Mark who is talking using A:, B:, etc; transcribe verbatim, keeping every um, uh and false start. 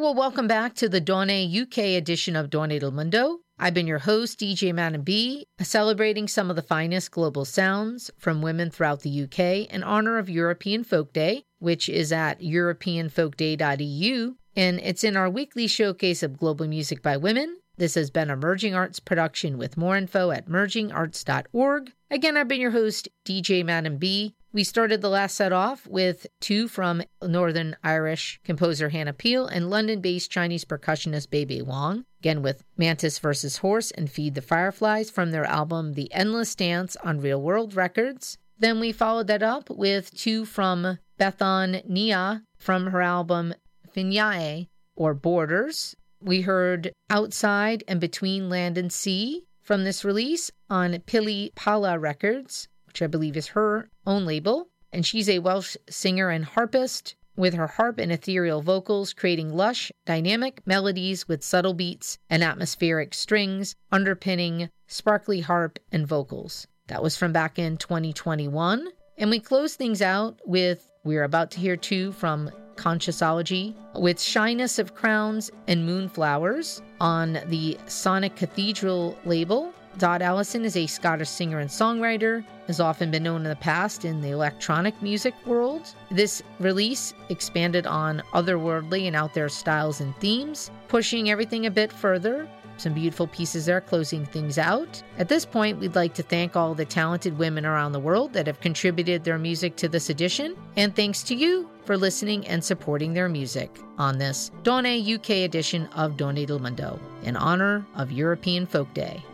A: well, welcome back to the Dawnay U K edition of Dawnay del Mundo. I've been your host, D J Madam B, celebrating some of the finest global sounds from women throughout the U K in honor of European Folk Day, which is at european folk day dot e u, and it's in our weekly showcase of global music by women. This has been a Merging Arts production with more info at merging arts dot org. Again, I've been your host, D J Madam B. We started the last set off with two from Northern Irish composer Hannah Peel and London-based Chinese percussionist Bebe Wong, again with Mantis versus Horse and Feed the Fireflies from their album The Endless Dance on Real World Records. Then we followed that up with two from Bethan Nia from her album Finyae, or Borders. We heard Outside and Between Land and Sea from this release on Pili Pala Records, which I believe is her own label. And she's a Welsh singer and harpist, with her harp and ethereal vocals creating lush, dynamic melodies with subtle beats and atmospheric strings underpinning sparkly harp and vocals. That was from back in twenty twenty-one. And we closed things out with, we're about to hear two from Consciousology, with Shyness of Crowns and Moonflowers on the Sonic Cathedral label. Dot Allison is a Scottish singer and songwriter, has often been known in the past in the electronic music world. This release expanded on otherworldly and out there styles and themes, pushing everything a bit further. Some beautiful pieces there closing things out. At this point, we'd like to thank all the talented women around the world that have contributed their music to this edition, and thanks to you for listening and supporting their music on this Dawnay U K edition of Dawnay del Mundo in honor of European Folk Day.